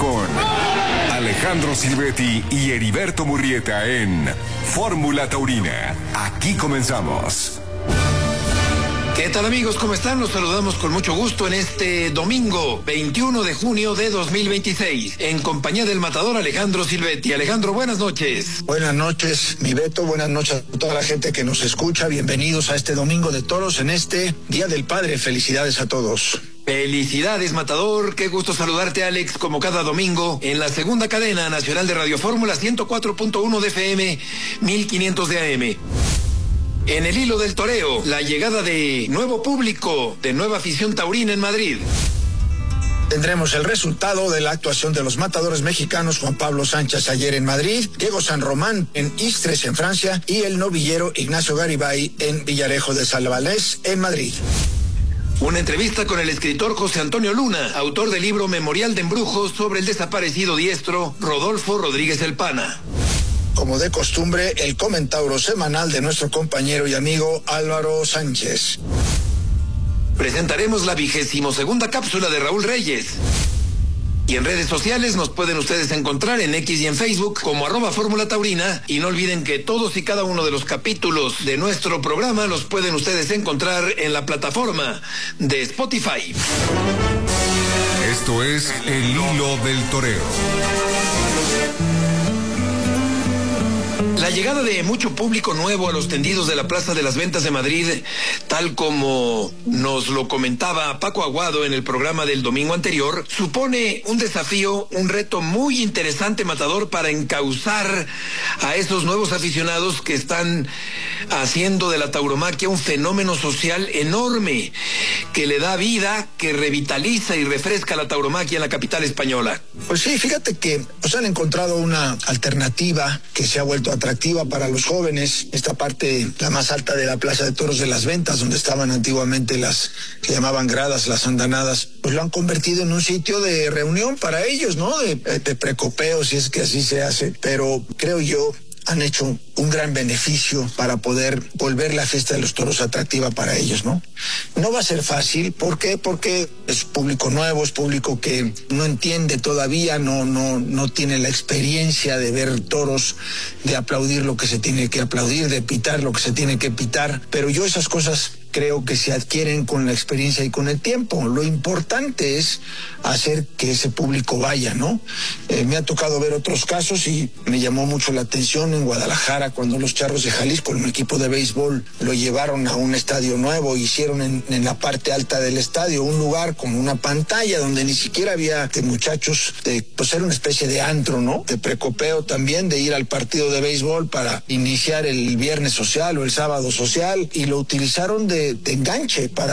con Alejandro Silvetti y Heriberto Murrieta en Fórmula Taurina. Aquí comenzamos. ¿Qué tal, amigos? ¿Cómo están? Los saludamos con mucho gusto en este domingo 21 de junio de 2026 en compañía del matador Alejandro Silvetti. Alejandro, buenas noches. Buenas noches, mi Beto, buenas noches a toda la gente que nos escucha. Bienvenidos a este domingo de toros en este Día del Padre. Felicidades a todos. Felicidades, matador. Qué gusto saludarte, Alex, como cada domingo en la segunda cadena nacional de Radio Fórmula 104.1 de FM, 1500 de AM. En el hilo del toreo, la llegada de nuevo público, de nueva afición taurina en Madrid. Tendremos el resultado de la actuación de los matadores mexicanos Juan Pablo Sánchez ayer en Madrid, Diego San Román en Istres en Francia y el novillero Ignacio Garibay en Villarejo de Salvalés en Madrid. Una entrevista con el escritor José Antonio Luna, autor del libro Memorial de Embrujos sobre el desaparecido diestro Rodolfo Rodríguez el Pana. Como de costumbre, el comentario semanal de nuestro compañero y amigo Álvaro Sánchez. Presentaremos la 22ª cápsula de Raúl Reyes. Y en redes sociales nos pueden ustedes encontrar en X y en Facebook como @Fórmula Taurina. Y no olviden que todos y cada uno de los capítulos de nuestro programa los pueden ustedes encontrar en la plataforma de Spotify. Esto es El Hilo del Toreo. La llegada de mucho público nuevo a los tendidos de la Plaza de las Ventas de Madrid, tal como nos lo comentaba Paco Aguado en el programa del domingo anterior, supone un desafío, un reto muy interesante, matador, para encauzar a esos nuevos aficionados que están haciendo de la tauromaquia un fenómeno social enorme, que le da vida, que revitaliza y refresca la tauromaquia en la capital española. Pues sí, fíjate que nos han encontrado una alternativa que se ha vuelto atractiva para los jóvenes. Esta parte, la más alta de la Plaza de Toros de las Ventas, donde estaban antiguamente las que llamaban gradas, las andanadas, pues lo han convertido en un sitio de reunión para ellos, ¿no? De precopeo, si es que así se hace. Pero creo yo han hecho un gran beneficio para poder volver la fiesta de los toros atractiva para ellos, ¿no? No va a ser fácil. ¿Por qué? Porque es público nuevo, es público que no entiende todavía, no tiene la experiencia de ver toros, de aplaudir lo que se tiene que aplaudir, de pitar lo que se tiene que pitar. Pero yo esas cosas creo que se adquieren con la experiencia y con el tiempo. Lo importante es hacer que ese público vaya, ¿no? Me ha tocado ver otros casos y me llamó mucho la atención en Guadalajara cuando los Charros de Jalisco, un equipo de béisbol, lo llevaron a un estadio nuevo, hicieron en la parte alta del estadio un lugar como una pantalla donde ni siquiera había muchachos, pues era una especie de antro, ¿no? De precopeo también, de ir al partido de béisbol para iniciar el viernes social o el sábado social, y lo utilizaron de enganche para